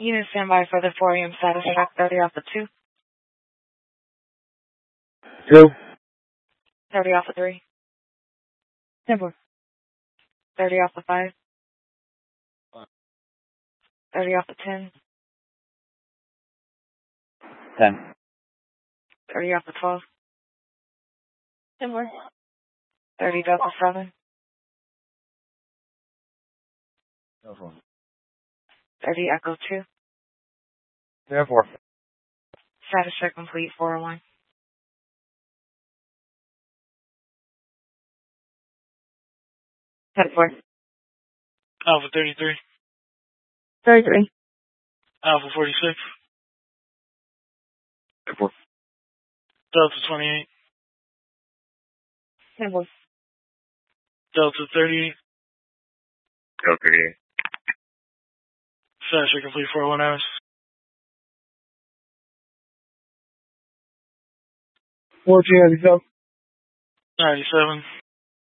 Unit standby for the 4 a.m. status check, 30 off the 2. 2. 30 off the 3. 10-4. 30 off the 5. 30 off the 10. 10. 30 off the 12. 10-4. 30 Delta 7. 30 Echo 2. 4. Status check complete, 401. Alpha 33. 33. Alpha 46. 4. Delta 28. 10-4. Delta 38. Delta 38. Status check complete, 401 hours. 1497. 97.